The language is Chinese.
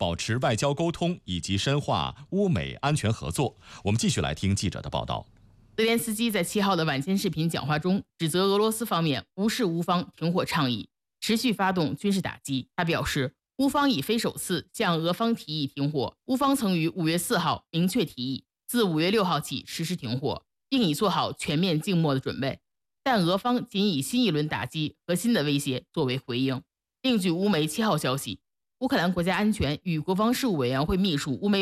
保持外交沟通以及深化乌美安全合作。我们继续来听记者的报道。 泽连斯基在7号的晚间视频讲话中指责俄罗斯方面无视乌方停火倡议，持续发动军事打击。他表示，乌方已非首次向俄方提议停火，乌方曾于5月4号明确提议自5月6号起实施停火，并已做好全面静默的准备，但俄方仅以新一轮打击和新的威胁作为回应。另据乌媒7号消息，乌克兰国家安全与国防事务委员会秘书乌梅